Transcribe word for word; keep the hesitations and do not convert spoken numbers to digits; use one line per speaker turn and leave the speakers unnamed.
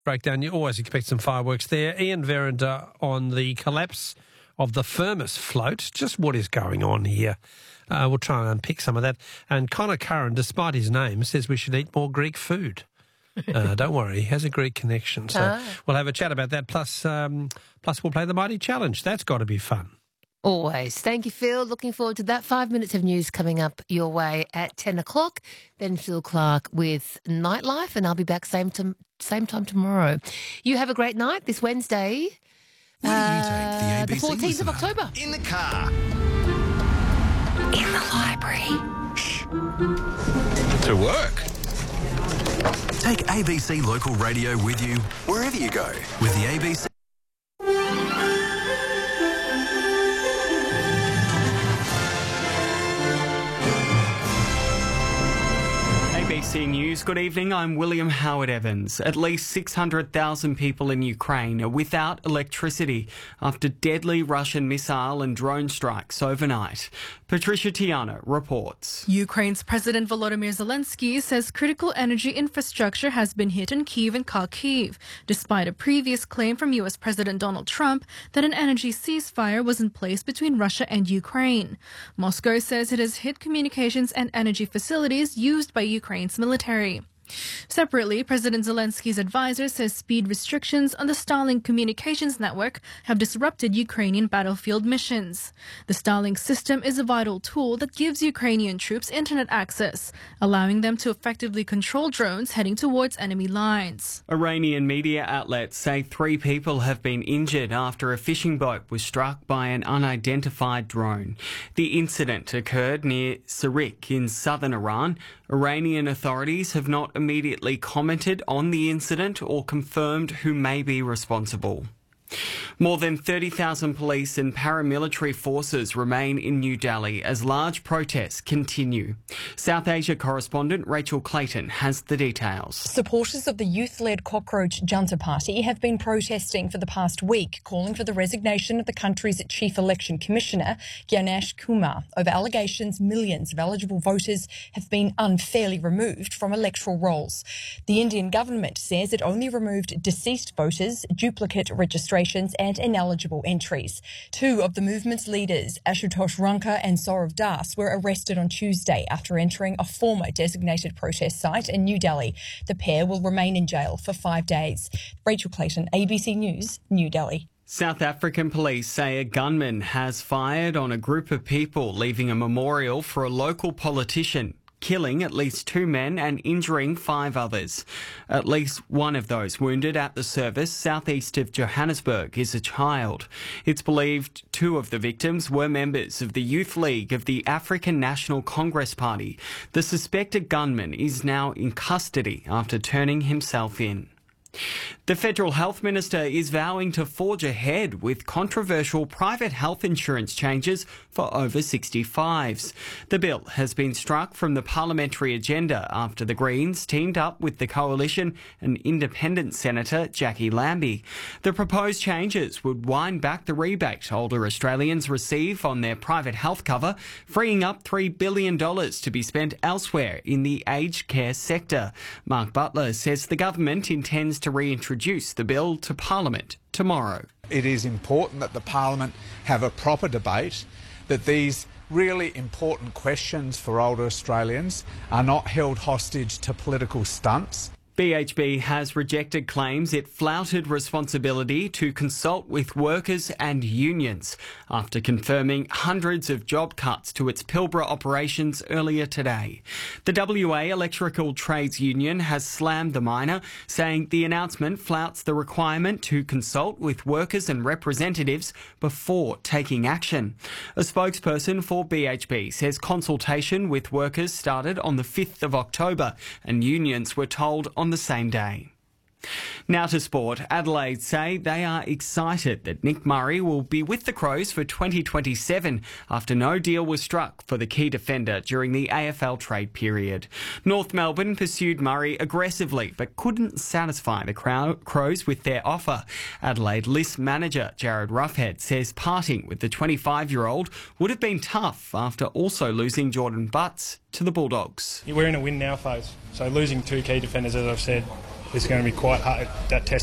breakdown. You always expect some fireworks there. Ian Verinder on the collapse of the Firmus float. Just what is going on here? Uh, we'll try and unpick some of that. And Connor Curran, despite his name, says we should eat more Greek food. Uh, don't worry, he has a Greek connection. So ah. we'll have a chat about that. Plus, um, plus we'll play the Mighty Challenge. That's got to be fun.
Always. Thank you, Phil. Looking forward to that. Five minutes of news coming up your way at ten o'clock. Then Phil Clark with Nightlife, and I'll be back same, to, same time tomorrow. You have a great night this Wednesday.
Where do you take the A B C
The fourteenth of October.
In the car.
In the library.
Shh. To work. Take A B C Local Radio with you wherever you go with the A B C.
A B C News, good evening, I'm William Howard Evans. At least six hundred thousand people in Ukraine are without electricity after deadly Russian missile and drone strikes overnight. Patricia Tiana reports.
Ukraine's President Volodymyr Zelensky says critical energy infrastructure has been hit in Kyiv and Kharkiv, despite a previous claim from U S President Donald Trump that an energy ceasefire was in place between Russia and Ukraine. Moscow says it has hit communications and energy facilities used by Ukraine's military. Separately, President Zelensky's advisor says speed restrictions on the Starlink communications network have disrupted Ukrainian battlefield missions. The Starlink system is a vital tool that gives Ukrainian troops internet access, allowing them to effectively control drones heading towards enemy lines.
Iranian media outlets say three people have been injured after a fishing boat was struck by an unidentified drone. The incident occurred near Sarik in southern Iran. Iranian authorities have not immediately commented on the incident or confirmed who may be responsible. More than thirty thousand police and paramilitary forces remain in New Delhi as large protests continue. South Asia correspondent Rachel Clayton has the details.
Supporters of the youth-led Cockroach Junta Party have been protesting for the past week, calling for the resignation of the country's Chief Election Commissioner, Gyanesh Kumar, over allegations millions of eligible voters have been unfairly removed from electoral rolls. The Indian government says it only removed deceased voters, duplicate registrations and ineligible entries. Two of the movement's leaders, Ashutosh Ranka and Saurav Das, were arrested on Tuesday after entering a former designated protest site in New Delhi. The pair will remain in jail for five days. Rachel Clayton, A B C News, New Delhi.
South African police say a gunman has fired on a group of people leaving a memorial for a local politician, killing at least two men and injuring five others. At least one of those wounded at the service southeast of Johannesburg is a child. It's believed two of the victims were members of the Youth League of the African National Congress Party. The suspected gunman is now in custody after turning himself in. The Federal Health Minister is vowing to forge ahead with controversial private health insurance changes for over sixty-fives. The bill has been struck from the parliamentary agenda after the Greens teamed up with the Coalition and Independent Senator Jackie Lambie. The proposed changes would wind back the rebate older Australians receive on their private health cover, freeing up three billion dollars to be spent elsewhere in the aged care sector. Mark Butler says the government intends to reintroduce the bill to Parliament tomorrow.
It is important that the Parliament have a proper debate, that these really important questions for older Australians are not held hostage to political stunts.
B H P has rejected claims it flouted responsibility to consult with workers and unions after confirming hundreds of job cuts to its Pilbara operations earlier today. The W A Electrical Trades Union has slammed the miner, saying the announcement flouts the requirement to consult with workers and representatives before taking action. A spokesperson for B H P says consultation with workers started on the fifth of October and unions were told on the same day. Now to sport. Adelaide say they are excited that Nick Murray will be with the Crows for twenty twenty-seven after no deal was struck for the key defender during the A F L trade period. North Melbourne pursued Murray aggressively but couldn't satisfy the Crows with their offer. Adelaide list manager Jared Roughead says parting with the twenty-five-year-old would have been tough after also losing Jordan Butts to the Bulldogs.
We're in a win now phase, so losing two key defenders, as I've said, it's going to be quite hard. That test